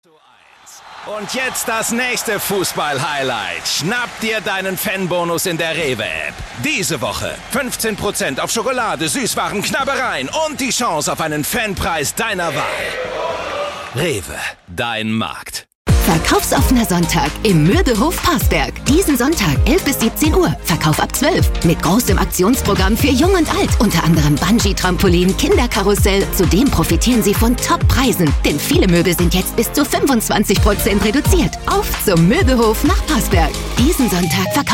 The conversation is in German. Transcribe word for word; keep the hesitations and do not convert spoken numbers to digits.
Und jetzt das nächste Fußball-Highlight. Schnapp dir deinen Fanbonus in der Rewe-App. Diese Woche fünfzehn Prozent auf Schokolade, Süßwaren, Knabbereien und die Chance auf einen Fanpreis deiner Wahl. Rewe, dein Markt. Verkaufsoffener Sonntag im Mürbehof Parsberg. Diesen Sonntag elf bis siebzehn Uhr. Verkauf ab zwölf. Mit großem Aktionsprogramm für Jung und Alt. Unter anderem Bungee-Trampolin, Kinderkarussell. Zudem profitieren Sie von Top-Preisen. Denn viele Möbel sind jetzt bis zu fünfundzwanzig Prozent reduziert. Auf zum Mürbehof nach Parsberg. Diesen Sonntag verkauft